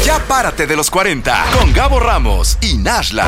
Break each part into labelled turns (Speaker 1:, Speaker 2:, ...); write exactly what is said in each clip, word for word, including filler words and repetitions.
Speaker 1: Ya párate de los cuarenta con Gabo Ramos y Nashla.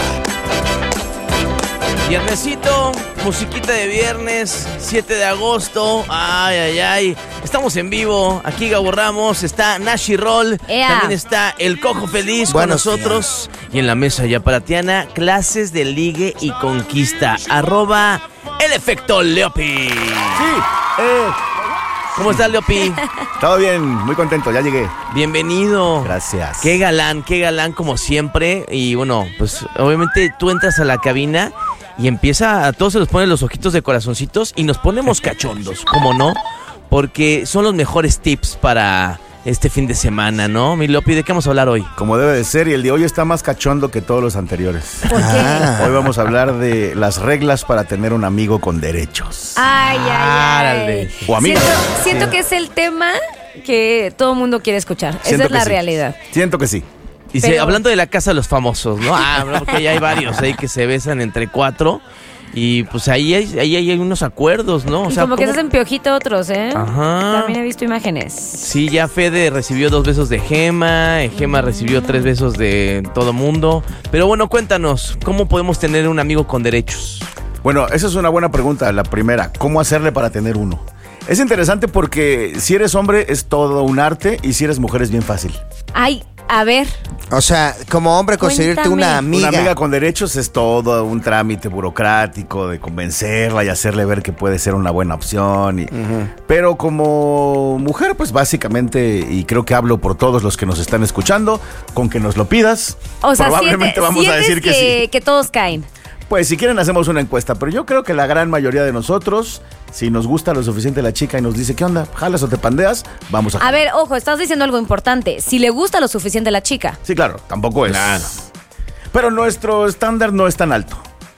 Speaker 2: Viernesito, musiquita de viernes, siete de agosto. Ay, ay, ay. Estamos en vivo. Aquí Gabo Ramos, está Nashi Roll.
Speaker 3: Ea.
Speaker 2: También está el Cojo Feliz
Speaker 4: Buenos
Speaker 2: con nosotros. Días. Y en la mesa ya para Tiana, clases de ligue y conquista. Arroba el efecto Leopi.
Speaker 5: Sí, eh,
Speaker 2: ¿Cómo estás, Leopi?
Speaker 5: todo bien, muy contento, ya llegué.
Speaker 2: Bienvenido.
Speaker 5: Gracias.
Speaker 2: Qué galán, qué galán como siempre. Y bueno, pues obviamente tú entras a la cabina y empieza, a todos se nos ponen los ojitos de corazoncitos y nos ponemos cachondos, ¿cómo no? Porque son los mejores tips para este fin de semana, ¿no? Mi Lopi, ¿de qué vamos a hablar hoy?
Speaker 5: Como debe de ser, y el de hoy está más cachondo que todos los anteriores.
Speaker 3: ¿Por qué?
Speaker 4: Ah.
Speaker 5: Hoy vamos a hablar de las reglas para tener un amigo con derechos.
Speaker 3: Ay, ay, ay.
Speaker 2: Árale.
Speaker 5: O amiga.
Speaker 3: Siento, siento que es el tema que todo el mundo quiere escuchar.
Speaker 5: Siento
Speaker 3: Esa es
Speaker 5: que
Speaker 3: la
Speaker 5: sí.
Speaker 3: realidad.
Speaker 5: Siento que sí.
Speaker 2: Dice,
Speaker 3: Pero-
Speaker 2: hablando de la casa de los famosos, ¿no? Ah, no, porque ya hay varios ahí que se besan entre cuatro. Y pues ahí hay, ahí hay unos acuerdos, ¿no? O
Speaker 3: Y
Speaker 2: sea,
Speaker 3: como que se
Speaker 2: ¿cómo?
Speaker 3: hacen piojito otros, ¿eh?
Speaker 2: Ajá.
Speaker 3: También he visto imágenes.
Speaker 2: Sí, ya Fede recibió dos besos de Gema, Gema recibió tres besos de todo mundo. Pero bueno, cuéntanos, ¿cómo podemos tener un amigo con derechos?
Speaker 5: Bueno, esa es una buena pregunta, la primera. ¿Cómo hacerle para tener uno? Es interesante porque si eres hombre es todo un arte y si eres mujer es bien fácil.
Speaker 3: Ay, a ver.
Speaker 4: O sea, como hombre conseguirte
Speaker 3: Cuéntame.
Speaker 4: una amiga.
Speaker 5: Una amiga con derechos es todo un trámite burocrático de convencerla y hacerle ver que puede ser una buena opción. Y, Pero como mujer, pues básicamente, y creo que hablo por todos los que nos están escuchando, con que nos lo pidas,
Speaker 3: O sea,
Speaker 5: probablemente
Speaker 3: siente-
Speaker 5: vamos a
Speaker 3: sientes
Speaker 5: decir que,
Speaker 3: que,
Speaker 5: sí.
Speaker 3: que todos caen.
Speaker 5: Pues si quieren hacemos una encuesta, pero yo creo que la gran mayoría de nosotros, si nos gusta lo suficiente la chica y nos dice, ¿qué onda? ¿Jalas o te pandeas? Vamos a...
Speaker 3: A ver, ojo, estás diciendo algo importante. Si le gusta lo suficiente a la chica.
Speaker 5: Sí, claro, tampoco es...
Speaker 2: Claro.
Speaker 5: Pero nuestro estándar no es tan alto.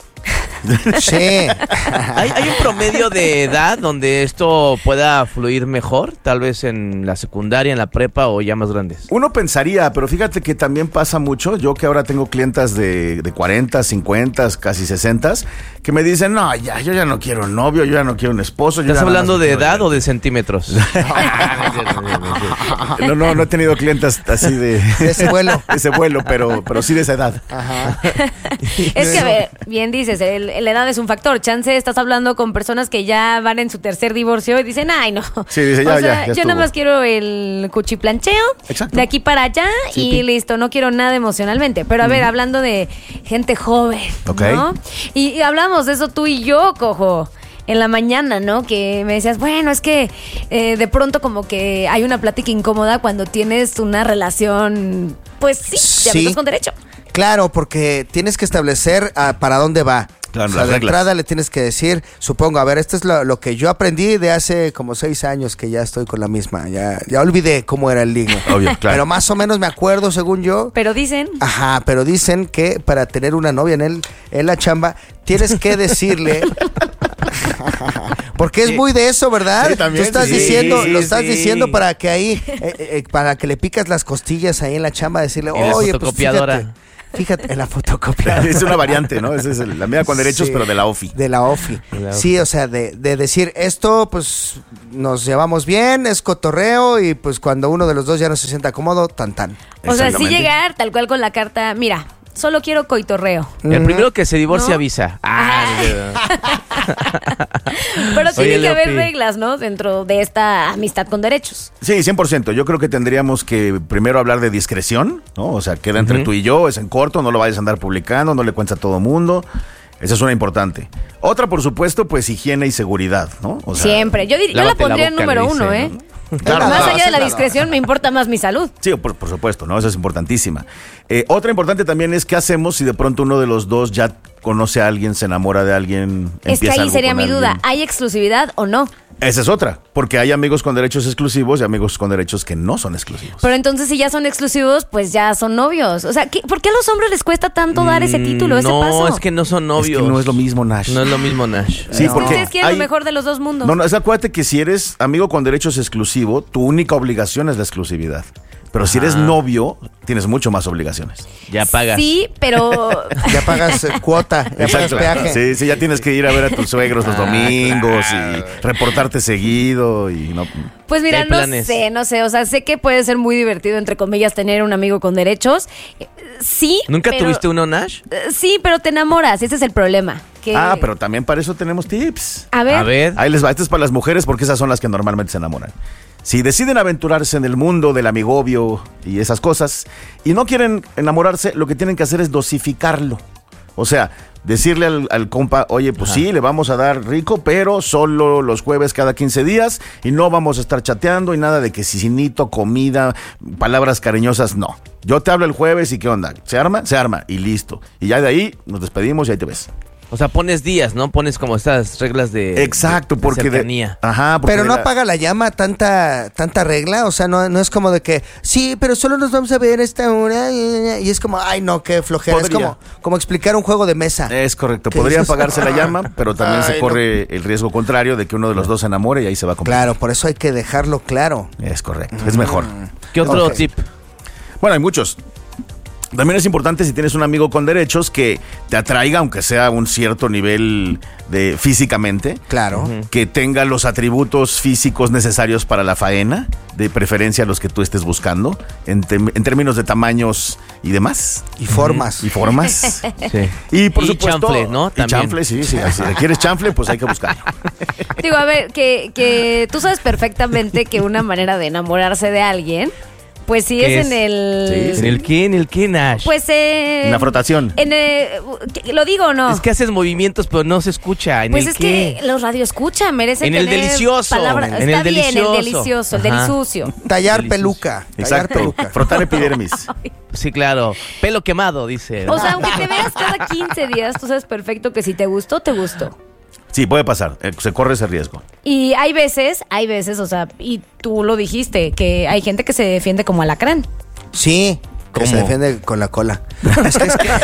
Speaker 4: Sí.
Speaker 2: ¿Hay, ¿Hay un promedio de edad donde esto pueda fluir mejor? Tal vez en la secundaria, en la prepa o ya más grandes.
Speaker 5: Uno pensaría, pero fíjate que también pasa mucho. Yo que ahora tengo clientas de, de cuarenta, cincuenta, casi sesenta, que me dicen, no, ya, yo ya no quiero un novio, yo ya no quiero un esposo. yo
Speaker 2: ¿Estás
Speaker 5: ya nada
Speaker 2: hablando
Speaker 5: más
Speaker 2: de
Speaker 5: quiero
Speaker 2: edad
Speaker 5: divertir".
Speaker 2: o de centímetros?
Speaker 5: No, no, no he tenido clientas así de,
Speaker 4: De ese vuelo.
Speaker 5: de ese vuelo, pero, pero sí de esa edad.
Speaker 4: Ajá.
Speaker 3: Es que, a ver, bien dices, el- la edad es un factor. Chance, estás hablando con personas que ya van en su tercer divorcio y dicen, ay, no.
Speaker 5: Sí, dice, ya,
Speaker 3: o sea,
Speaker 5: ya, ya
Speaker 3: yo
Speaker 5: estuvo.
Speaker 3: nada más quiero el cuchiplancheo
Speaker 5: Exacto.
Speaker 3: de aquí para allá y listo, no quiero nada emocionalmente. Pero a ver, hablando de gente joven,
Speaker 5: Ok.
Speaker 3: ¿no? Y, y hablamos de eso tú y yo, Cojo. En la mañana, ¿no? Que me decías, bueno, es que eh, de pronto como que hay una plática incómoda cuando tienes una relación, pues sí, de
Speaker 4: Sí.
Speaker 3: amigos con derecho.
Speaker 4: Claro, porque tienes que establecer ah, para dónde va.
Speaker 5: Claro,
Speaker 4: o sea,
Speaker 5: las
Speaker 4: de
Speaker 5: reglas.
Speaker 4: entrada le tienes que decir, supongo, a ver, esto es lo, lo que yo aprendí de hace como seis años que ya estoy con la misma. Ya, ya olvidé cómo era el ligue.
Speaker 5: Obvio, claro.
Speaker 4: Pero más o menos me acuerdo, según yo.
Speaker 3: Pero dicen,
Speaker 4: Ajá, pero dicen que para tener una novia en, el, en la chamba, tienes que decirle... Porque es
Speaker 2: Sí.
Speaker 4: muy de eso, ¿verdad?
Speaker 5: Sí, también,
Speaker 4: Tú estás
Speaker 5: sí,
Speaker 4: diciendo,
Speaker 2: sí,
Speaker 4: lo estás
Speaker 2: sí.
Speaker 4: diciendo para que ahí, eh, eh, para que le picas las costillas ahí en la chamba, decirle,
Speaker 2: En la
Speaker 4: oye, pues
Speaker 2: fotocopiadora.
Speaker 4: fíjate, fíjate, en la fotocopiadora.
Speaker 5: Es una variante, ¿no? Esa es el- la amiga con derechos,
Speaker 4: Sí.
Speaker 5: pero de la O F I.
Speaker 4: De la O F I.
Speaker 2: De la O F I.
Speaker 4: Sí, o sea, de, de decir esto, pues nos llevamos bien, es cotorreo y pues cuando uno de los dos ya no se sienta cómodo, tan tan.
Speaker 3: o sea, sí
Speaker 5: Exactamente.
Speaker 3: llegar tal cual con la carta, mira, solo quiero coitorreo.
Speaker 2: El primero que se divorcia
Speaker 3: ¿No?
Speaker 2: avisa. Ah,
Speaker 3: Pero tiene
Speaker 2: Oye,
Speaker 3: que haber
Speaker 2: Leopi.
Speaker 3: reglas, ¿no? Dentro de esta amistad con derechos.
Speaker 5: Sí, cien por ciento. Yo creo que tendríamos que primero hablar de discreción, ¿no? O sea, queda entre
Speaker 2: Ujú.
Speaker 5: tú y yo, es en corto, no lo vayas a andar publicando, no le cuentes a todo mundo. Esa es una importante. Otra, por supuesto, pues higiene y seguridad, ¿no? O sea,
Speaker 3: Siempre. Yo, dir- yo la
Speaker 2: lávate la
Speaker 3: pondría en
Speaker 2: boca,
Speaker 3: número
Speaker 2: le dice,
Speaker 3: uno, ¿eh?
Speaker 2: ¿no?
Speaker 5: Claro,
Speaker 3: Más
Speaker 5: claro,
Speaker 3: allá de la
Speaker 4: claro.
Speaker 3: discreción, me importa más mi salud.
Speaker 5: Sí, por, por supuesto, ¿no? Esa es importantísima. Eh, otra importante también es qué hacemos si de pronto uno de los dos ya conoce a alguien, se enamora de alguien.
Speaker 3: Es que
Speaker 5: empieza
Speaker 3: ahí
Speaker 5: algo
Speaker 3: sería
Speaker 5: con
Speaker 3: mi duda.
Speaker 5: alguien.
Speaker 3: ¿Hay exclusividad o no?
Speaker 5: Esa es otra, porque hay amigos con derechos exclusivos y amigos con derechos que no son exclusivos.
Speaker 3: Pero entonces si ya son exclusivos, pues ya son novios. O sea, ¿qué- ¿por qué a los hombres les cuesta tanto dar ese título, ese
Speaker 2: no,
Speaker 3: paso?
Speaker 2: es que no son novios.
Speaker 5: Es que no es lo mismo, Nash.
Speaker 2: No es lo mismo, Nash.
Speaker 5: Sí,
Speaker 3: Es que
Speaker 5: porque
Speaker 3: ustedes quieren
Speaker 5: hay-
Speaker 3: lo mejor de los dos mundos.
Speaker 5: No, no, es acuérdate que si eres amigo con derechos exclusivo, tu única obligación es la exclusividad. Pero si eres
Speaker 2: Ajá.
Speaker 5: novio, tienes mucho más obligaciones.
Speaker 2: Ya pagas.
Speaker 3: Sí, pero
Speaker 4: Ya pagas eh, cuota, ya pagas peaje.
Speaker 5: Sí, sí, ya tienes que ir a ver a tus suegros los
Speaker 4: Ah,
Speaker 5: domingos
Speaker 4: claro.
Speaker 5: y reportarte seguido y no.
Speaker 3: pues mira,
Speaker 2: hay
Speaker 3: no
Speaker 2: planes.
Speaker 3: sé, no sé, o sea, sé que puede ser muy divertido, entre comillas, tener un amigo con derechos. Eh, Sí.
Speaker 2: ¿Nunca
Speaker 3: pero-
Speaker 2: tuviste uno, Nash?
Speaker 3: Eh, Sí, pero te enamoras, ese es el problema. Que...
Speaker 5: Ah, pero también para eso tenemos tips.
Speaker 3: A ver.
Speaker 2: A ver.
Speaker 5: Ahí les va, este es para las mujeres porque esas son las que normalmente se enamoran. Si deciden aventurarse en el mundo del amigobio y esas cosas y no quieren enamorarse, lo que tienen que hacer es dosificarlo. O sea, decirle al, al compa, oye, pues sí, le vamos a dar rico, pero solo los jueves cada quince días y no vamos a estar chateando y nada de que cicinito, comida, palabras cariñosas, no. Yo te hablo el jueves y ¿qué onda? ¿Se arma? Se arma y listo. Y ya de ahí nos despedimos y ahí te ves.
Speaker 2: O sea, pones días, ¿no? Pones como estas reglas de
Speaker 5: Exacto,
Speaker 2: de- de
Speaker 5: porque de,
Speaker 2: cercanía.
Speaker 5: ajá, porque
Speaker 4: Pero
Speaker 5: de
Speaker 4: no
Speaker 5: la-
Speaker 4: apaga la llama tanta tanta regla, o sea, no, no es como de que, sí, pero solo nos vamos a ver esta hora, y es como, ay, no, qué flojera, es
Speaker 5: Podría.
Speaker 4: como, como explicar un juego de mesa.
Speaker 5: Es correcto,
Speaker 4: ¿Qué
Speaker 5: podría
Speaker 4: dices?
Speaker 5: apagarse la llama, pero también
Speaker 4: Ay,
Speaker 5: se corre el riesgo contrario de que uno de los dos se enamore y ahí se va a complicar.
Speaker 4: Claro, por eso hay que dejarlo claro.
Speaker 5: Es correcto, es mejor.
Speaker 2: ¿Qué otro
Speaker 4: Ok.
Speaker 2: tip?
Speaker 5: Bueno, hay muchos. También es importante si tienes un amigo con derechos que te atraiga, aunque sea a un cierto nivel de físicamente.
Speaker 4: Claro.
Speaker 5: Que tenga los atributos físicos necesarios para la faena, de preferencia los que tú estés buscando, en, tem- en términos de tamaños y demás.
Speaker 4: Y formas.
Speaker 5: Y formas.
Speaker 2: Sí.
Speaker 5: Y por
Speaker 2: Y
Speaker 5: supuesto.
Speaker 2: chanfle, ¿no?
Speaker 5: Y
Speaker 2: También.
Speaker 5: chanfle, sí, sí. Si le quieres chanfle, pues hay que buscarlo.
Speaker 3: Digo, a ver, que, que tú sabes perfectamente que una manera de enamorarse de alguien, pues sí
Speaker 2: ¿Qué
Speaker 3: es,
Speaker 2: es?
Speaker 3: en el...
Speaker 5: Sí,
Speaker 2: ¿En el qué? ¿En el qué, Nash?
Speaker 3: Pues eh,
Speaker 5: En la frotación.
Speaker 3: En el- ¿Lo digo o no?
Speaker 2: Es que haces movimientos, pero no se escucha. ¿En
Speaker 3: Pues
Speaker 2: el
Speaker 3: es
Speaker 2: qué?
Speaker 3: que los radioescuchan, merecen
Speaker 2: En el
Speaker 3: tener
Speaker 2: delicioso,
Speaker 3: palabra-
Speaker 2: en
Speaker 3: Está
Speaker 2: el
Speaker 3: bien, el
Speaker 2: delicioso.
Speaker 3: delicioso, el
Speaker 2: Ajá.
Speaker 3: delisucio.
Speaker 4: Tallar
Speaker 2: Delicioso.
Speaker 4: peluca. Tallar
Speaker 5: Exacto.
Speaker 4: peluca.
Speaker 5: Frotar epidermis.
Speaker 2: Sí, claro. Pelo quemado, dice.
Speaker 3: O sea, aunque te veas cada quince días, tú sabes perfecto que si te gustó, te gustó.
Speaker 5: Sí, puede pasar. eh, Se corre ese riesgo.
Speaker 3: Y hay veces, hay veces, o sea, y tú lo dijiste, que hay gente que se defiende como alacrán.
Speaker 4: Sí, que
Speaker 2: ¿Cómo?
Speaker 4: se defiende con la cola. Es que, es que-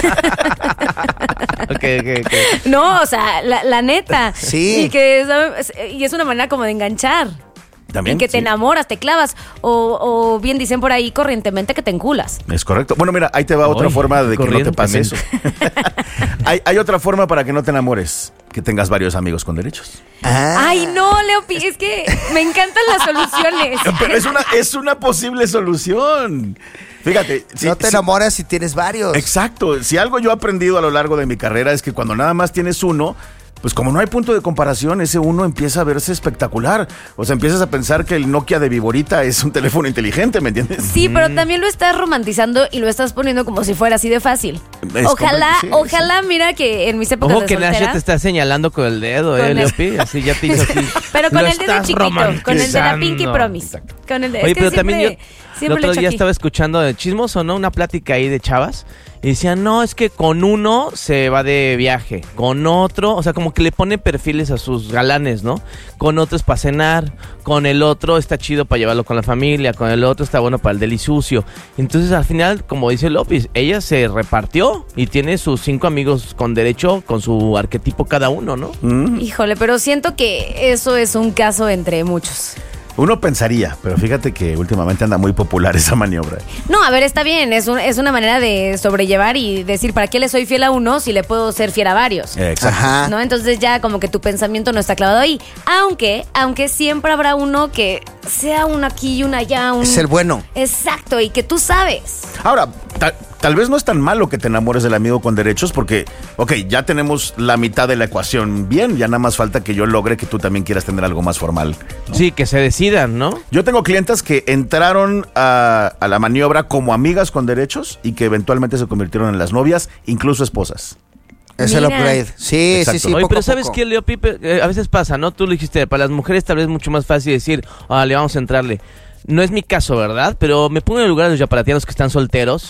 Speaker 2: Ok, ok, ok.
Speaker 3: No, o sea, la, la neta.
Speaker 4: Sí.
Speaker 3: Y que ¿sabes? Y es una manera como de enganchar.
Speaker 5: También.
Speaker 3: Y que te
Speaker 5: sí.
Speaker 3: enamoras, te clavas. O, o bien dicen por ahí corrientemente que te enculas.
Speaker 5: Es correcto. Bueno, mira, ahí te va otra
Speaker 2: Ay,
Speaker 5: forma de que no te pase eso.
Speaker 2: corrientemente.
Speaker 5: hay, hay otra forma para que no te enamores, que tengas varios amigos con derechos.
Speaker 4: Ah.
Speaker 3: Ay, no, Leopi, es que me encantan las soluciones.
Speaker 5: Pero es una, es una posible solución. Fíjate. si-
Speaker 4: no te
Speaker 5: si-
Speaker 4: enamoras si tienes varios.
Speaker 5: Exacto. Si algo yo he aprendido a lo largo de mi carrera es que cuando nada más tienes uno, pues como no hay punto de comparación, ese uno empieza a verse espectacular. O sea, empiezas a pensar que el Nokia de Viborita es un teléfono inteligente, ¿me entiendes?
Speaker 3: Sí, pero también lo estás romantizando y lo estás poniendo como si fuera así de fácil.
Speaker 5: Es
Speaker 3: Ojalá,
Speaker 5: correcto, sí,
Speaker 3: ojalá, mira que en mis épocas
Speaker 2: Ojo
Speaker 3: de
Speaker 2: que Nash
Speaker 3: soltera,
Speaker 2: ya te está señalando con el dedo,
Speaker 3: Con
Speaker 2: ¿eh,
Speaker 3: el-
Speaker 2: Leopi? Así ya te hizo así.
Speaker 3: pero con
Speaker 2: Lo
Speaker 3: el dedo
Speaker 2: estás
Speaker 3: chiquito, con el de la Pinky
Speaker 2: romantizando.
Speaker 3: Promise. Con el de,
Speaker 2: Oye,
Speaker 3: es que
Speaker 2: pero
Speaker 3: siempre,
Speaker 2: también yo el
Speaker 3: siempre lo
Speaker 2: otro
Speaker 3: he hecho
Speaker 2: día
Speaker 3: aquí.
Speaker 2: estaba escuchando de chismos, ¿no? Una plática ahí de chavas. Y decían, no, es que con uno se va de viaje. Con otro, o sea, como que le pone perfiles a sus galanes, ¿no? Con otro es para cenar. Con el otro está chido para llevarlo con la familia. Con el otro está bueno para el delisucio. Entonces, al final, como dice López, ella se repartió y tiene sus cinco amigos con derecho, con su arquetipo cada uno, ¿no?
Speaker 5: Mm.
Speaker 3: Híjole, pero siento que eso es un caso entre muchos.
Speaker 5: Uno pensaría, pero fíjate que últimamente anda muy popular esa maniobra.
Speaker 3: No, a ver, está bien, es, un- es una manera de sobrellevar y decir, ¿para qué le soy fiel a uno si le puedo ser fiel a varios?
Speaker 5: Exacto.
Speaker 4: Ajá.
Speaker 3: ¿No? Entonces ya como que tu pensamiento no está clavado ahí. Aunque, aunque siempre habrá uno que sea uno aquí y uno allá. Un...
Speaker 4: Es el bueno.
Speaker 3: Exacto, y que tú sabes.
Speaker 5: Ahora, ta- tal vez no es tan malo que te enamores del amigo con derechos porque, ok, ya tenemos la mitad de la ecuación bien, ya nada más falta que yo logre que tú también quieras tener algo más formal.
Speaker 2: Sí, que se decidan, ¿no?
Speaker 5: Yo tengo clientas que entraron a, a la maniobra como amigas con derechos y que eventualmente se convirtieron en las novias, incluso esposas.
Speaker 4: Es el
Speaker 3: Mira.
Speaker 4: upgrade. Sí,
Speaker 5: Exacto.
Speaker 4: sí, sí.
Speaker 2: Oye,
Speaker 4: poco
Speaker 2: pero
Speaker 4: a
Speaker 2: ¿sabes
Speaker 4: poco.
Speaker 2: qué, Leo Pipe? Eh, a veces pasa, ¿no? Tú lo dijiste, para las mujeres tal vez es mucho más fácil decir, ah, le vamos a entrarle. No es mi caso, ¿verdad? Pero me pongo en el lugar de los yaparatianos que están solteros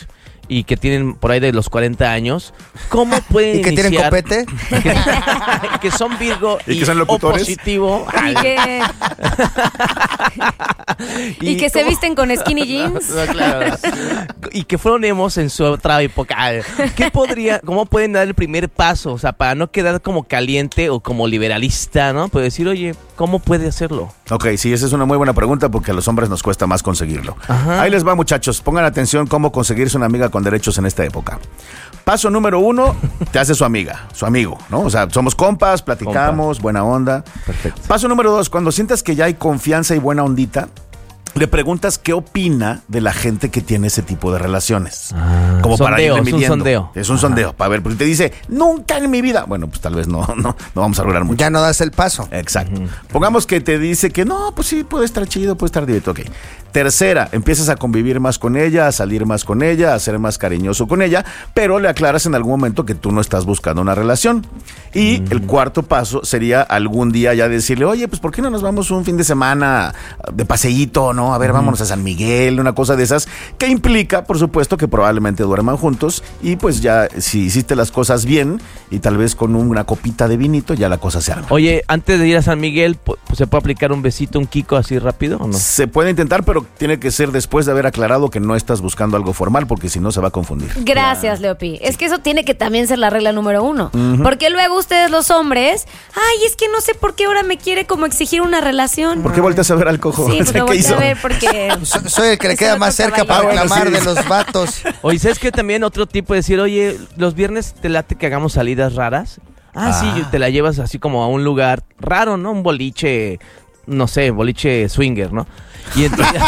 Speaker 2: y que tienen por ahí de los cuarenta años, ¿cómo pueden
Speaker 4: ¿Y que tienen
Speaker 2: iniciar?
Speaker 4: copete?
Speaker 2: Que, que son Virgo
Speaker 5: ¿Y
Speaker 2: y,
Speaker 5: que son
Speaker 2: O
Speaker 5: locutores?
Speaker 2: positivo.
Speaker 3: Y que, y que se
Speaker 2: cómo-
Speaker 3: visten con skinny jeans.
Speaker 2: No, claro. Y que fueron emos en su otra época. ¿Qué podría, cómo pueden dar el primer paso? O sea, para no quedar como caliente o como liberalista, ¿no? Pues decir, oye, ¿cómo puede hacerlo?
Speaker 5: Ok, sí, esa es una muy buena pregunta porque a los hombres nos cuesta más conseguirlo.
Speaker 2: Ajá.
Speaker 5: Ahí les va, muchachos. Pongan atención cómo conseguirse una amiga con derechos en esta época. Paso número uno, te hace su amiga, su amigo, ¿no? O sea, somos compas, platicamos, buena onda.
Speaker 2: Perfecto.
Speaker 5: Paso número dos, cuando sientas que ya hay confianza y buena ondita, le preguntas qué opina de la gente que tiene ese tipo de relaciones.
Speaker 2: Ah,
Speaker 5: Como para
Speaker 2: sondeo,
Speaker 5: irle
Speaker 2: es un
Speaker 5: midiendo.
Speaker 2: sondeo.
Speaker 5: Es un sondeo, para ver, porque te dice, nunca en mi vida. Bueno, pues tal vez no, no, no vamos a lograr mucho.
Speaker 4: Ya no das el paso.
Speaker 5: Exacto. Pongamos que te dice que no, pues sí, puede estar chido, puede estar divertido. Ok. Tercera, empiezas a convivir más con ella, a salir más con ella, a ser más cariñoso con ella, pero le aclaras en algún momento que tú no estás buscando una relación. Y el cuarto paso sería algún día ya decirle, oye, pues ¿por qué no nos vamos un fin de semana de paseíto, no? A ver, vámonos a San Miguel, una cosa de esas, que implica, por supuesto, que probablemente duerman juntos y pues ya si hiciste las cosas bien y tal vez con una copita de vinito, ya la cosa se arma.
Speaker 2: Oye, antes de ir a San Miguel, pu- ¿se puede aplicar un besito, un kiko así rápido o no?
Speaker 5: Se puede intentar, pero tiene que ser después de haber aclarado que no estás buscando algo formal, porque si no se va a confundir.
Speaker 3: Gracias, Leopi. Es que eso tiene que también ser la regla número uno. Porque luego ustedes los hombres, ay, es que no sé por qué ahora me quiere como exigir una relación.
Speaker 5: ¿Por qué volteas a ver al cojo?
Speaker 3: Sí, pues lo
Speaker 5: ¿Qué
Speaker 3: volteé
Speaker 5: hizo?
Speaker 3: a ver porque...
Speaker 4: So- Soy el que le
Speaker 3: Es
Speaker 4: queda
Speaker 3: otro
Speaker 4: más cerca para
Speaker 3: caballero.
Speaker 4: reclamar
Speaker 5: Ah, bueno, sí.
Speaker 4: de los vatos.
Speaker 2: Oye, ¿sabes qué? También otro tipo de decir, oye, los viernes te late que hagamos salidas raras. Ah,
Speaker 5: Ah.
Speaker 2: sí, te la llevas así como a un lugar raro, ¿no? Un boliche, no sé, boliche swinger, ¿no? Y entonces...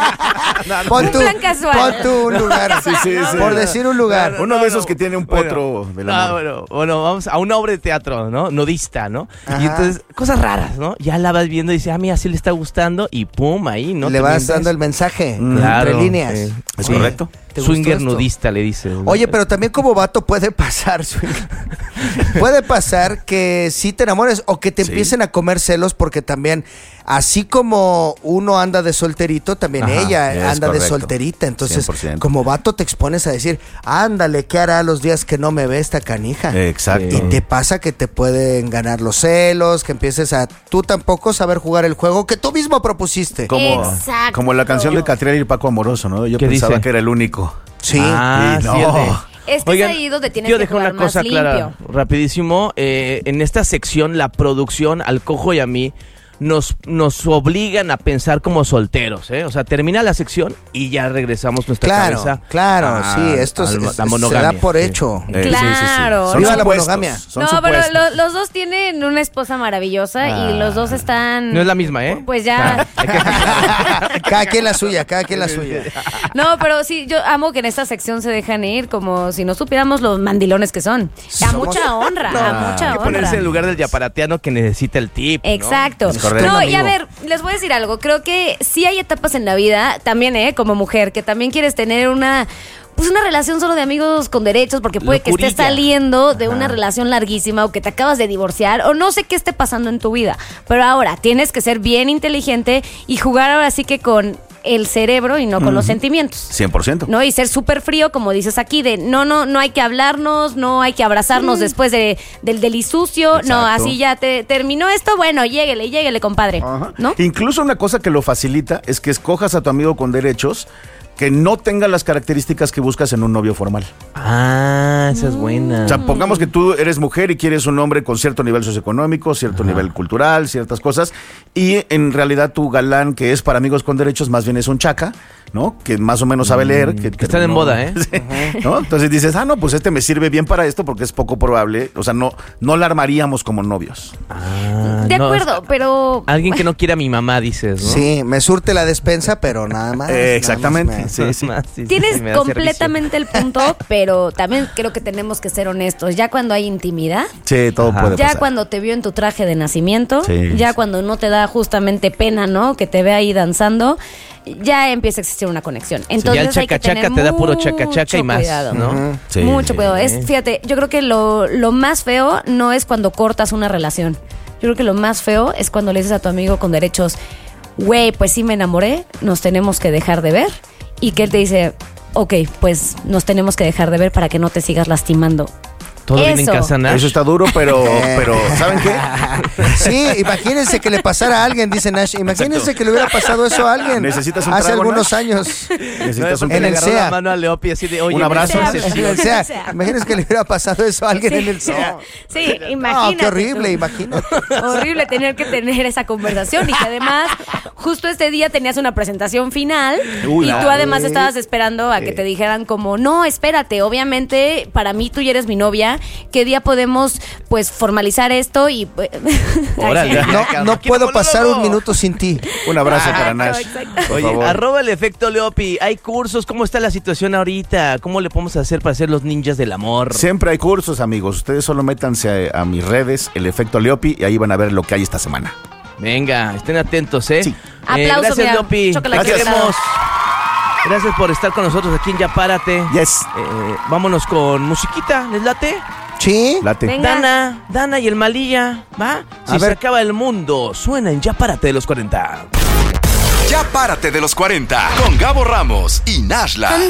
Speaker 4: Pon
Speaker 3: Un
Speaker 4: tú,
Speaker 3: plan casual.
Speaker 4: pon tú un lugar.
Speaker 5: Sí, sí, sí.
Speaker 4: Por decir un lugar.
Speaker 2: No,
Speaker 5: Uno
Speaker 2: no,
Speaker 5: de esos
Speaker 2: no.
Speaker 5: que tiene un potro del
Speaker 2: Ah,
Speaker 5: amor.
Speaker 2: bueno, bueno, vamos a una obra de teatro, ¿no? Nudista, ¿no?
Speaker 4: Ajá.
Speaker 2: Y entonces, cosas raras, ¿no? Ya la vas viendo y dices, ah, mira, sí le está gustando y pum, ahí, ¿no?
Speaker 4: Le
Speaker 2: Te
Speaker 4: vas
Speaker 2: mientas.
Speaker 4: dando el mensaje
Speaker 2: Claro,
Speaker 4: entre líneas.
Speaker 2: sí.
Speaker 5: ¿Es
Speaker 2: Sí.
Speaker 5: correcto?
Speaker 4: ¿Te gustó
Speaker 2: Swinger
Speaker 4: esto?
Speaker 2: nudista, le dice.
Speaker 4: Oye, pero también como vato puede pasar, swinger. Puede pasar que sí te enamores o que te
Speaker 5: Sí.
Speaker 4: empiecen a comer celos porque también, así como uno anda de solterito, también
Speaker 2: Ajá,
Speaker 4: ella
Speaker 5: es
Speaker 4: anda de
Speaker 5: correcto.
Speaker 4: solterita. Entonces,
Speaker 5: cien por ciento.
Speaker 4: como vato te expones a decir, ándale, ¿qué hará los días que no me ve esta canija?
Speaker 5: Exacto.
Speaker 4: Y te pasa que te pueden ganar los celos, que empieces a tú tampoco saber jugar el juego que tú mismo propusiste.
Speaker 5: Como,
Speaker 3: Exacto.
Speaker 5: como la canción de Catriel y Paco Amoroso, ¿no? Yo
Speaker 2: ¿Qué
Speaker 5: pensaba
Speaker 2: dice?
Speaker 5: que era el único.
Speaker 4: Sí.
Speaker 2: Ah,
Speaker 5: Y
Speaker 2: sí,
Speaker 5: no.
Speaker 2: el de-
Speaker 3: Es que
Speaker 2: Oigan,
Speaker 3: es ahí donde tienes
Speaker 2: quiero
Speaker 3: que
Speaker 2: dejar
Speaker 3: jugar
Speaker 2: una cosa
Speaker 3: más
Speaker 2: clara,
Speaker 3: limpio.
Speaker 2: rapidísimo. Eh, en esta sección, la producción, al cojo y a mí, nos, nos obligan a pensar como solteros, ¿eh? O sea, termina la sección y ya regresamos nuestra
Speaker 4: Claro,
Speaker 2: cabeza.
Speaker 4: claro,
Speaker 2: a-
Speaker 4: sí, esto
Speaker 2: a
Speaker 4: es-
Speaker 2: la
Speaker 4: es- se
Speaker 2: monogamia.
Speaker 4: da por
Speaker 2: Sí.
Speaker 4: hecho.
Speaker 5: Eh, sí, sí, sí.
Speaker 3: Claro.
Speaker 5: Son
Speaker 4: Viva la
Speaker 5: supuestos,
Speaker 4: monogamia.
Speaker 5: son
Speaker 3: No, pero
Speaker 5: supuestos.
Speaker 3: lo- los dos tienen una esposa maravillosa
Speaker 2: Ah.
Speaker 3: y los dos están...
Speaker 2: No es la misma, ¿eh?
Speaker 3: Pues ya...
Speaker 4: Cada quien la suya, cada quien la suya.
Speaker 3: No, pero sí, yo amo que en esta sección se dejan ir como si no supiéramos los mandilones que son. A
Speaker 4: Somos-
Speaker 3: mucha honra,
Speaker 2: No,
Speaker 3: a
Speaker 2: hay
Speaker 3: mucha
Speaker 2: que
Speaker 3: honra.
Speaker 2: ponerse en lugar del yaparateano que necesita el tip, ¿no?
Speaker 3: Exacto.
Speaker 5: Es correcto.
Speaker 3: No,
Speaker 4: Amigo.
Speaker 3: y a ver, les voy a decir algo. Creo que sí hay etapas en la vida, también, ¿eh? Como mujer, que también quieres tener una... Pues una relación solo de amigos con derechos, porque puede que estés
Speaker 2: Locurilla.
Speaker 3: saliendo de una
Speaker 2: Ajá.
Speaker 3: relación larguísima o que te acabas de divorciar o no sé qué esté pasando en tu vida. Pero ahora tienes que ser bien inteligente y jugar ahora sí que con el cerebro y no con los sentimientos.
Speaker 5: cien por ciento.
Speaker 3: ¿No? Y ser súper frío, como dices aquí, de no, no, no hay que hablarnos, no hay que abrazarnos después de, del delisucio, no,
Speaker 5: Exacto.
Speaker 3: así ya te terminó esto, bueno, lléguele, lléguele, compadre.
Speaker 5: Ajá.
Speaker 3: ¿No?
Speaker 5: Incluso una cosa que lo facilita es que escojas a tu amigo con derechos que no tenga las características que buscas en un novio formal.
Speaker 2: Ah, esa es buena.
Speaker 5: O sea, pongamos que tú eres mujer y quieres un hombre con cierto nivel socioeconómico, cierto nivel cultural, ciertas cosas, y en realidad tu galán, que es para amigos con derechos, más bien es un chaca, ¿no? Que más o menos sabe leer. Que,
Speaker 2: que están en moda, ¿eh?
Speaker 5: Sí, ¿no? Entonces dices, ah, no, pues este me sirve bien para esto porque es poco probable. O sea, no, no la armaríamos como novios.
Speaker 2: Ah,
Speaker 3: De
Speaker 2: no,
Speaker 3: acuerdo,
Speaker 2: es-
Speaker 3: pero...
Speaker 2: Alguien que no quiera a mi mamá, dices, ¿no?
Speaker 4: Sí, me surte la despensa, pero nada más.
Speaker 5: Eh,
Speaker 4: nada
Speaker 5: exactamente.
Speaker 4: más
Speaker 5: Sí, sí.
Speaker 2: Más, sí, sí,
Speaker 3: Tienes
Speaker 2: sí, me da
Speaker 3: completamente el punto, pero también creo que tenemos que ser honestos. Ya cuando hay intimidad,
Speaker 5: Sí, todo
Speaker 2: Ajá.
Speaker 5: puede
Speaker 3: ya
Speaker 5: pasar.
Speaker 3: cuando te vio en tu traje de nacimiento,
Speaker 5: Sí,
Speaker 3: ya
Speaker 5: sí.
Speaker 3: cuando no te da justamente pena, ¿no? Que te vea ahí danzando, ya empieza a existir una conexión. Entonces
Speaker 2: ya el
Speaker 3: hay que
Speaker 2: chaca-chaca
Speaker 3: tener
Speaker 2: te da puro
Speaker 3: mucho
Speaker 2: chaca-chaca y más,
Speaker 3: cuidado.
Speaker 2: ¿no?
Speaker 4: Ujú.
Speaker 5: Sí.
Speaker 3: Mucho cuidado.
Speaker 2: Sí.
Speaker 3: Es, fíjate, yo creo que lo, lo más feo no es cuando cortas una relación. Yo creo que lo más feo es cuando le dices a tu amigo con derechos, güey, pues sí me enamoré, nos tenemos que dejar de ver. Y que él te dice, ok, pues nos tenemos que dejar de ver para que no te sigas lastimando.
Speaker 2: ¿Todo bien en
Speaker 3: Eso.
Speaker 2: casa, Nash?
Speaker 5: Eso está duro, pero, pero ¿saben qué?
Speaker 4: Sí, imagínense que le pasara a alguien, dice Nash. Imagínense que le hubiera pasado eso a alguien.
Speaker 5: ¿Necesitas un
Speaker 4: hace
Speaker 5: trago,
Speaker 4: algunos
Speaker 5: Nash?
Speaker 4: años.
Speaker 5: Necesitas un
Speaker 4: en
Speaker 2: le
Speaker 4: el
Speaker 2: agarró
Speaker 4: S E A.
Speaker 2: la mano a Leopi así de, oye,
Speaker 5: Un abrazo.
Speaker 2: ¿me
Speaker 3: Sí,
Speaker 2: haces
Speaker 4: En el
Speaker 3: sí.
Speaker 4: S E A.
Speaker 3: Sí.
Speaker 4: Imagínense que le hubiera pasado eso a alguien en el S E A.
Speaker 3: Sí,
Speaker 4: No,
Speaker 3: imagínate.
Speaker 4: qué horrible,
Speaker 3: tú.
Speaker 4: imagínate.
Speaker 3: Horrible tener que tener esa conversación y que además justo este día tenías una presentación final
Speaker 5: Uy,
Speaker 3: y tú
Speaker 5: claro.
Speaker 3: además estabas esperando a que te dijeran como, no, espérate, obviamente para mí tú ya eres mi novia, ¿qué día podemos pues formalizar esto? Y pues,
Speaker 2: Órale.
Speaker 3: Ay, sí.
Speaker 4: No, no puedo pasar un minuto sin ti.
Speaker 5: Un abrazo para
Speaker 3: Exacto,
Speaker 5: Nash.
Speaker 3: exacto.
Speaker 5: Por
Speaker 2: Oye,
Speaker 5: favor.
Speaker 2: arroba el efecto Leopi. Hay cursos. ¿Cómo está la situación ahorita? ¿Cómo le podemos hacer para ser los ninjas del amor?
Speaker 5: Siempre hay cursos, amigos. Ustedes solo métanse a, a mis redes, el efecto Leopi, y ahí van a ver lo que hay esta semana.
Speaker 2: Venga, estén atentos, ¿eh?
Speaker 5: Sí.
Speaker 2: Eh,
Speaker 3: Aplauso,
Speaker 2: gracias,
Speaker 3: mira,
Speaker 2: Leopi.
Speaker 3: chocolate
Speaker 2: Te queremos.
Speaker 3: dorado.
Speaker 2: Gracias por estar con nosotros aquí en Ya Párate.
Speaker 5: Yes.
Speaker 2: Eh, vámonos con musiquita. ¿Les late?
Speaker 4: Sí.
Speaker 5: Late.
Speaker 3: Venga.
Speaker 2: Dana, Dana y el Malilla, ¿va? Si
Speaker 4: A
Speaker 2: se
Speaker 4: ver.
Speaker 2: acaba el mundo, suena en Ya Párate de los cuarenta.
Speaker 1: Ya párate de los cuarenta con Gabo Ramos y Nashla.